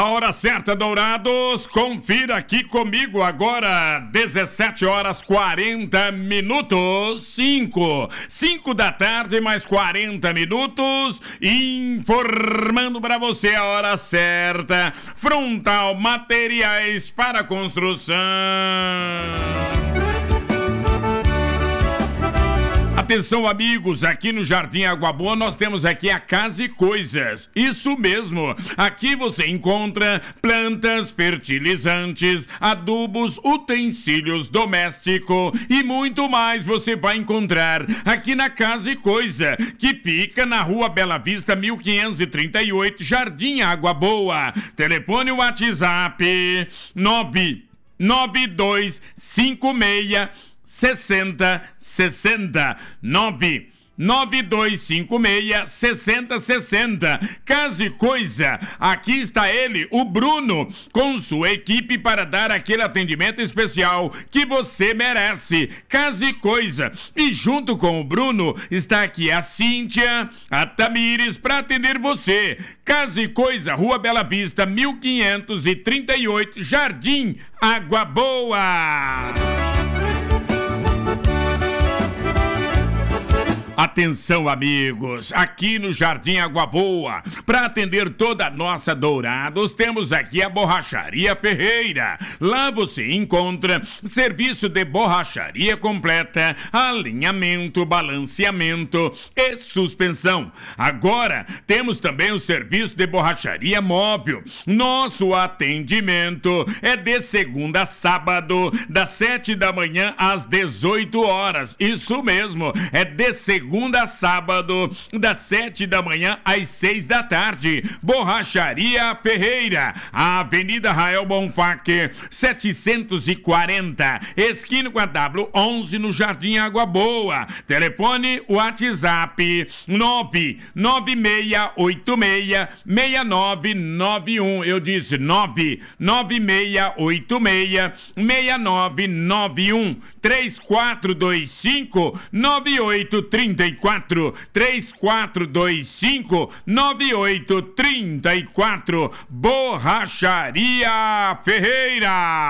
A hora certa, Dourados, confira aqui comigo agora, 17 horas 40 minutos, 5 da tarde, mais 40 minutos, informando para você a hora certa. Frontal Materiais para Construção. Atenção, amigos, aqui no Jardim Água Boa nós temos aqui a Casa e Coisas. Isso mesmo, aqui você encontra plantas, fertilizantes, adubos, utensílios domésticos e muito mais você vai encontrar aqui na Casa e Coisa, que fica na Rua Bela Vista, 1538, Jardim Água Boa. Telefone WhatsApp 99256 6060 99256 6060. Casa e Coisa, aqui está ele, o Bruno, com sua equipe para dar aquele atendimento especial que você merece. Casa e Coisa. E junto com o Bruno está aqui a Cíntia, a Tamires, para atender você. Casa e Coisa, Rua Bela Vista, 1538, Jardim Água Boa. Atenção, amigos, aqui no Jardim Água Boa, para atender toda a nossa Dourados, temos aqui a Borracharia Ferreira. Lá você encontra serviço de borracharia completa, alinhamento, balanceamento e suspensão. Agora temos também o serviço de borracharia móvel. Nosso atendimento é de segunda a sábado, das 7 da manhã às 18 horas. Isso mesmo, é de segunda a sábado, das 7 da manhã às 6 da tarde. Borracharia Ferreira, Avenida Rael Bonfac, 740, esquina com a W11, no Jardim Água Boa. Telefone WhatsApp 99686 6991. Eu disse 99686 6991. 3425 9834 3425 9834. Borracharia Ferreira.